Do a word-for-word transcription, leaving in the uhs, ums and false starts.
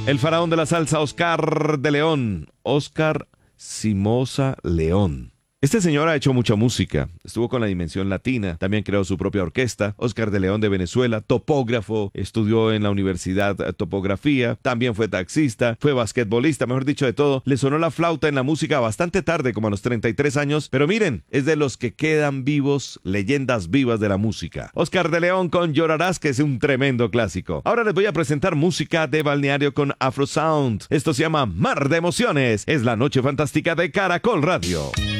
El faraón de la salsa, Oscar de León. Oscar Simosa León. Este señor ha hecho mucha música, estuvo con la Dimensión Latina, también creó su propia orquesta. Oscar de León de Venezuela, topógrafo, estudió en la Universidad Topografía, también fue taxista, fue basquetbolista, mejor dicho de todo. Le sonó la flauta en la música bastante tarde, como a los treinta y tres años, pero miren, es de los que quedan vivos, leyendas vivas de la música. Oscar de León con Llorarás, que es un tremendo clásico. Ahora les voy a presentar música de balneario con Afro Sound. Esto se llama Mar de Emociones, es la noche fantástica de Caracol Radio.